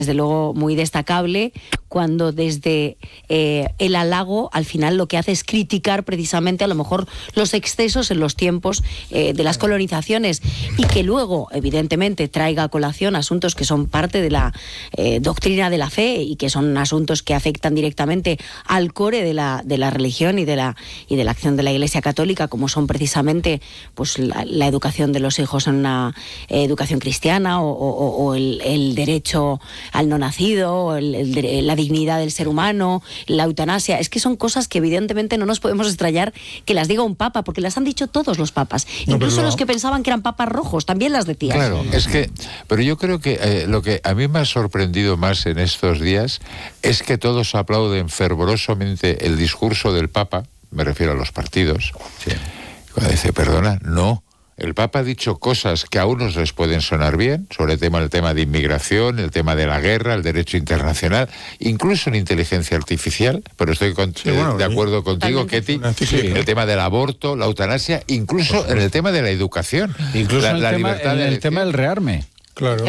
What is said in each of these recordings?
desde luego muy destacable, cuando desde el halago al final lo que hace es criticar precisamente a lo mejor los excesos en los tiempos de las colonizaciones, y que luego evidentemente traiga a colación asuntos que son parte de la doctrina de la fe y que son asuntos que afectan directamente al core de la religión y de la acción de la Iglesia Católica, como son precisamente pues la educación de los hijos en una educación cristiana, o el derecho al no nacido, la dignidad del ser humano, la eutanasia. Es que son cosas que evidentemente no nos podemos extrañar que las diga un papa, porque las han dicho todos los papas. No, incluso los que pensaban que eran papas rojos también las decían. Claro, es que, pero yo creo que lo que a mí me ha sorprendido más en estos días es que todos aplauden fervorosamente el discurso del papa, me refiero a los partidos. Sí. Cuando dice, perdona, no. El Papa ha dicho cosas que a unos les pueden sonar bien, sobre el tema de inmigración, el tema de la guerra, el derecho internacional, incluso en inteligencia artificial, pero estoy de acuerdo contigo, Ketty, el tema del aborto, la eutanasia, incluso en el tema de la educación. Incluso en el tema del rearme. Claro.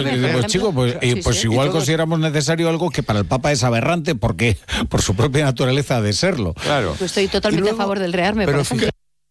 Pues igual consideramos necesario algo que para el Papa es aberrante, porque por su propia naturaleza ha de serlo. Claro. Pues estoy totalmente a favor del rearme, pero por ejemplo.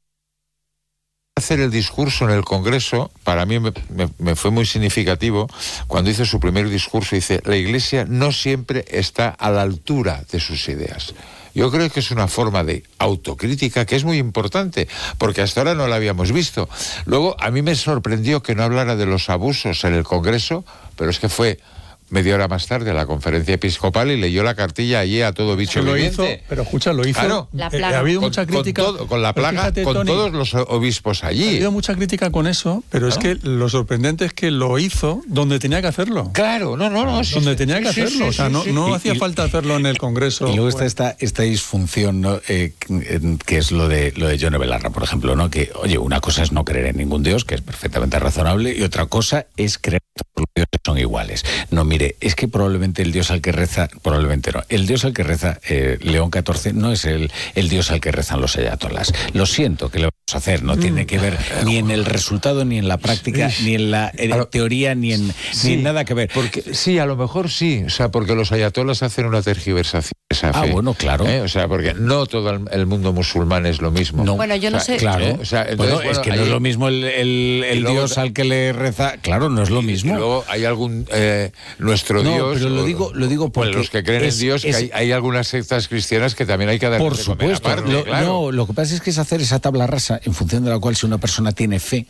Hacer el discurso en el Congreso, para mí me fue muy significativo. Cuando hizo su primer discurso, dice, la Iglesia no siempre está a la altura de sus ideas. Yo creo que es una forma de autocrítica que es muy importante, porque hasta ahora no la habíamos visto. Luego, a mí me sorprendió que no hablara de los abusos en el Congreso, pero es que fue media hora más tarde a la conferencia episcopal y leyó la cartilla allí a todo bicho viviente. Pero escucha, lo hizo. Claro, ha habido mucha crítica con la plaga, fíjate, con Tony, todos los obispos allí. Ha habido mucha crítica con eso, pero es que lo sorprendente es que lo hizo donde tenía que hacerlo. Claro, no. Donde tenía que hacerlo. O sea, no hacía falta hacerlo en el Congreso. Y luego está esta disfunción, ¿no? Que es lo de Yone Belarra, por ejemplo, ¿no? Que, oye, una cosa es no creer en ningún Dios, que es perfectamente razonable, y otra cosa es creer que todos los dioses son iguales. No, mire, es que probablemente el Dios al que reza, el Dios al que reza León XIV no es el Dios al que rezan los ayatolás. Lo siento, que le vamos a hacer, no tiene que ver ni en el resultado, ni en la práctica, ni en la teoría, ni en nada que ver. Porque sí, a lo mejor sí, o sea, porque los ayatolás hacen una tergiversación de esa fe. Bueno, claro. O sea, porque no todo el mundo musulmán es lo mismo. No. Bueno, yo no sé. Claro. Es que no es lo mismo el Dios al que le reza. Claro, no es lo mismo. Y luego hay algún nuestro Dios. Pero lo digo porque los que creen en Dios, que hay algunas sectas cristianas que también hay que dar. Por supuesto. Claro. Lo que pasa es que es hacer esa tabla rasa en función de la cual, si una persona tiene fe,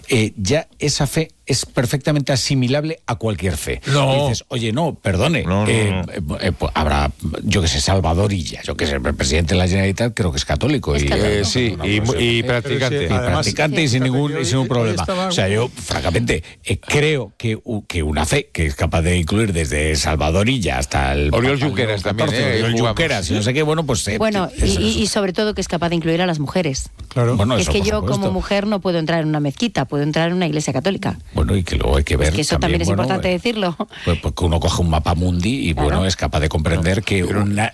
ya esa fe es perfectamente asimilable a cualquier fe. No. Y dices, oye, no, perdone, pues habrá, yo que sé, Salvadorilla, yo que sé, el presidente de la Generalitat creo que es católico. Y practicante. Practicante y sin ningún problema. O sea, yo, francamente, creo que una fe que es capaz de incluir desde Salvadorilla hasta el... Oriol Junqueras también, Oriol Junqueras, y no sé qué, y sobre todo que es capaz de incluir a las mujeres. Claro. Bueno, es que yo como mujer no puedo entrar en una mezquita, puedo entrar en una iglesia católica. Bueno, y que luego hay que ver... Es que eso también es importante decirlo. Pues porque uno coge un mapa mundi y bueno, es capaz de comprender que una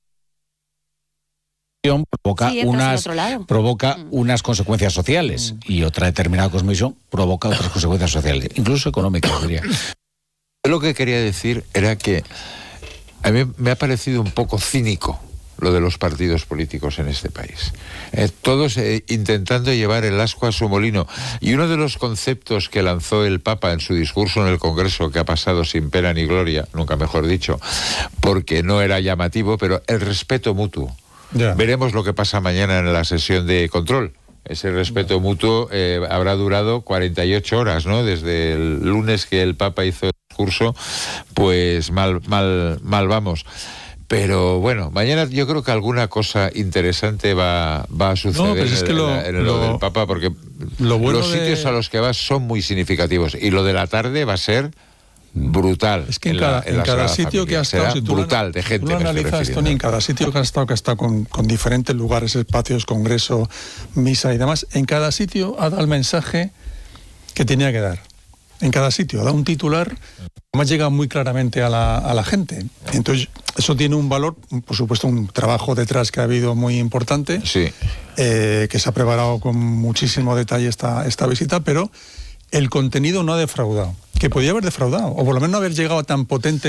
provoca unas consecuencias sociales y otra determinada cosmovisión provoca otras consecuencias sociales, incluso económicas, diría. Lo que quería decir era que a mí me ha parecido un poco cínico lo de los partidos políticos en este país. Todos intentando llevar el ascua a su molino. Y uno de los conceptos que lanzó el Papa en su discurso en el Congreso, que ha pasado sin pena ni gloria, nunca mejor dicho, porque no era llamativo, pero el respeto mutuo. Yeah. Veremos lo que pasa mañana en la sesión de control. Ese respeto mutuo habrá durado 48 horas, ¿no? Desde el lunes que el Papa hizo el discurso, pues mal vamos. Pero bueno, mañana yo creo que alguna cosa interesante va a suceder en lo del Papa, porque los sitios a los que vas son muy significativos. Y lo de la tarde va a ser brutal. Es que en cada sitio que ha estado, si brutal de gente. Tú lo analizas, Tony, en cada sitio que ha estado con diferentes lugares, espacios, congreso, misa y demás, en cada sitio ha dado el mensaje que tenía que dar. En cada sitio ha dado un titular, además llega muy claramente a la gente. Entonces, eso tiene un valor, por supuesto, un trabajo detrás que ha habido muy importante, sí. Que se ha preparado con muchísimo detalle esta visita, pero el contenido no ha defraudado, que podía haber defraudado, o por lo menos no haber llegado tan potente